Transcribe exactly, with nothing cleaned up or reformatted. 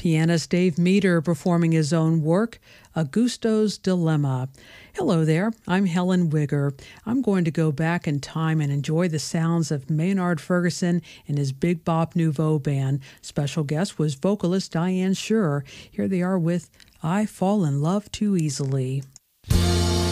Pianist Dave Meter performing his own work, Augusto's Dilemma. Hello there, I'm Helen Wigger. I'm going to go back in time and enjoy the sounds of Maynard Ferguson and his Big Bop Nouveau Band. Special guest was vocalist Diane Shure. Here they are with I Fall in Love Too Easily.